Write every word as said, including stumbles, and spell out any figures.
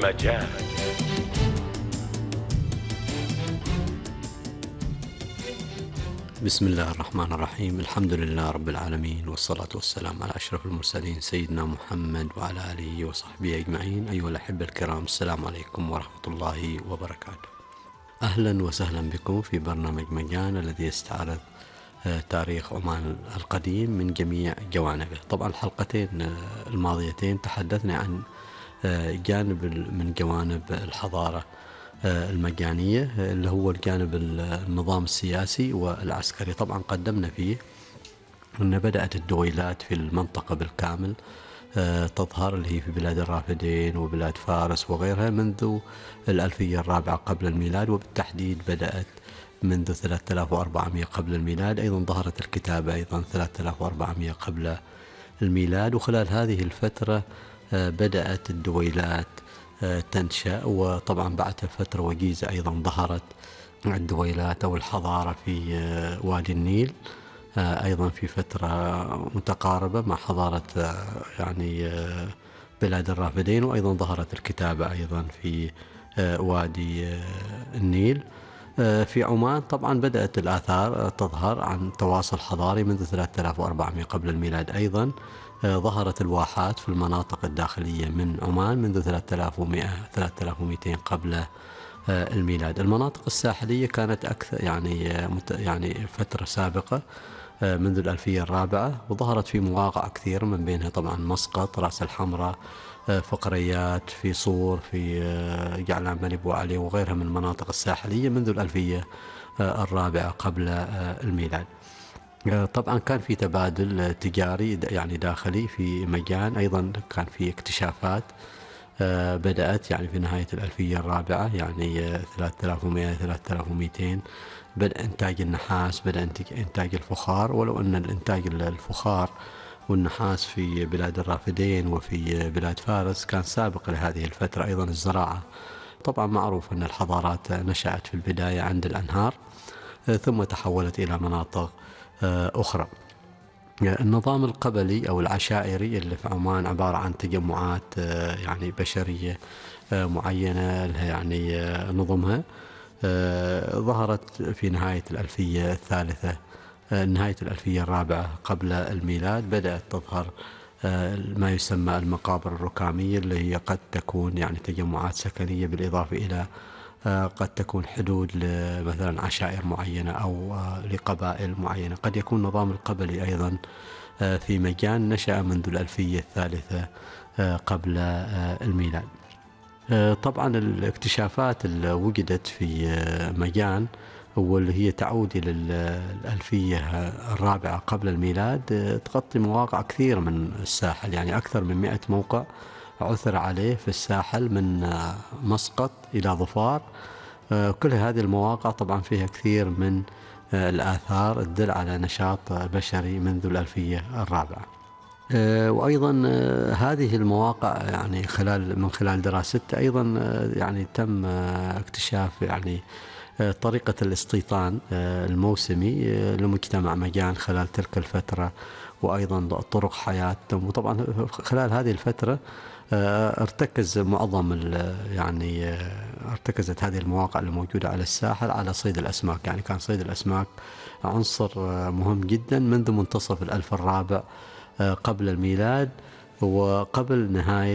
مجال. بسم الله الرحمن الرحيم. الحمد لله رب العالمين، والصلاة والسلام على أشرف المرسلين سيدنا محمد وعلى آله وصحبه أجمعين. أيها الأحبة الكرام، السلام عليكم ورحمة الله وبركاته. أهلا وسهلا بكم في برنامج مجان الذي يستعرض تاريخ عمان القديم من جميع جوانبه. طبعا الحلقتين الماضيتين تحدثنا عن جانب من جوانب الحضارة المجانية اللي هو الجانب النظام السياسي والعسكري. طبعا قدمنا فيه أن بدأت الدويلات في المنطقة بالكامل تظهر، اللي هي في بلاد الرافدين وبلاد فارس وغيرها، منذ الألفية الرابعة قبل الميلاد، وبالتحديد بدأت منذ ثلاثة آلاف وأربعمائة قبل الميلاد. أيضا ظهرت الكتابة أيضا ثلاثة آلاف وأربعمائة قبل الميلاد. وخلال هذه الفترة بدأت الدويلات تنشأ، وطبعا بعد فترة وجيزة أيضا ظهرت الدويلات أو الحضارة في وادي النيل، أيضا في فترة متقاربة مع حضارة يعني بلاد الرافدين. وأيضا ظهرت الكتابة أيضا في وادي النيل. في عمان طبعا بدأت الآثار تظهر عن تواصل حضاري منذ ثلاثة آلاف وأربعمائة قبل الميلاد. أيضا ظهرت الواحات في المناطق الداخلية من عمان منذ ثلاثة آلاف ومائة ثلاثة آلاف ومئتين قبل الميلاد. المناطق الساحلية كانت أكثر يعني يعني فترة سابقة منذ الألفية الرابعة، وظهرت في مواقع كثير، من بينها طبعا مسقط، رأس الحمراء، فقريات، في صور، في جعلان بني بو علي وغيرها من المناطق الساحلية منذ الألفية الرابعة قبل الميلاد. طبعا كان في تبادل تجاري يعني داخلي في مجان. أيضا كان في اكتشافات بدأت يعني في نهاية الألفية الرابعة، يعني ثلاثة آلاف ومائة ثلاثة آلاف ومئتين بدأ إنتاج النحاس، بدأ إنتاج الفخار. ولو أن الإنتاج الفخار والنحاس في بلاد الرافدين وفي بلاد فارس كان سابق لهذه الفترة. أيضا الزراعة، طبعا معروف أن الحضارات نشأت في البداية عند الأنهار ثم تحولت إلى مناطق أخرى. النظام القبلي أو العشائري اللي في عمان عبارة عن تجمعات يعني بشرية معينة لها يعني نظمها، ظهرت في نهاية الألفية الثالثة نهاية الألفية الرابعة قبل الميلاد. بدأت تظهر ما يسمى المقابر الركامية، اللي هي قد تكون يعني تجمعات سكنية، بالإضافة إلى قد تكون حدود مثلا عشائر معينة أو لقبائل معينة. قد يكون نظام القبلي أيضا في مجان نشأ منذ الألفية الثالثة قبل الميلاد. طبعا الاكتشافات اللي وجدت في مجان واللي هي تعود إلى الألفية الرابعة قبل الميلاد تغطي مواقع كثير من الساحل، يعني أكثر من مئة موقع عثر عليه في الساحل من مسقط إلى ظفار. كل هذه المواقع طبعا فيها كثير من الآثار تدل على نشاط بشري منذ الألفية الرابعة. وأيضا هذه المواقع يعني خلال من خلال دراستها أيضا يعني تم اكتشاف يعني طريقة الاستيطان الموسمي لمجتمع مجان خلال تلك الفترة، وأيضا طرق حياتهم. وطبعا خلال هذه الفترة ارتكز معظم يعني ارتكزت هذه المواقع الموجودة على الساحل على صيد الأسماك. يعني كان صيد الأسماك عنصر مهم جدا منذ منتصف الألف الرابع قبل الميلاد وقبل نهاية